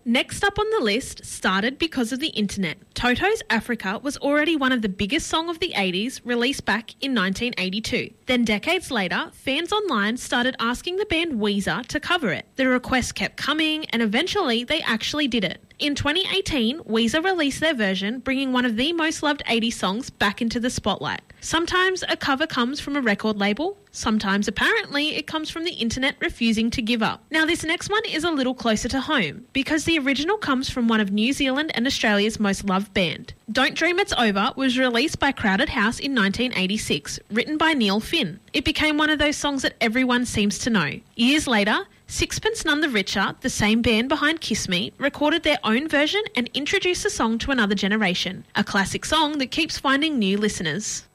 Next up on the list, started because of the internet. Toto's Africa was already one of the biggest songs of the 80s, released back in 1982. Then decades later, fans online started asking the band Weezer to cover it. The requests kept coming and eventually they actually did it. In 2018, Weezer released their version, bringing one of the most loved 80s songs back into the spotlight. Sometimes a cover comes from a record label, sometimes apparently it comes from the internet refusing to give up. Now this next one is a little closer to home, because the original comes from one of New Zealand and Australia's most loved band. Don't Dream It's Over was released by Crowded House in 1986, written by Neil Finn. It became one of those songs that everyone seems to know. Years later, Sixpence None the Richer, the same band behind Kiss Me, recorded their own version and introduced the song to another generation. A classic song that keeps finding new listeners.